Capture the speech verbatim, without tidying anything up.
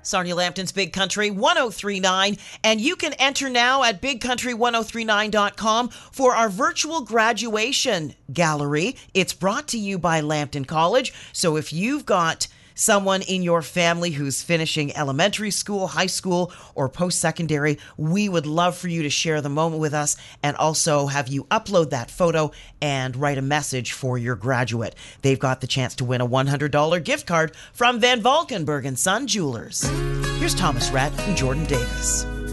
Sarnia Lambton's Big Country one oh three point nine, and you can enter now at big country one oh three nine dot com for our virtual graduation gallery. It's brought to you by Lambton College, so if you've got someone in your family who's finishing elementary school, high school, or post-secondary, we would love for you to share the moment with us and also have you upload that photo and write a message for your graduate. They've got the chance to win a one hundred dollars gift card from Van Valkenburg and Son Jewelers. Here's Thomas Rhett and Jordan Davis.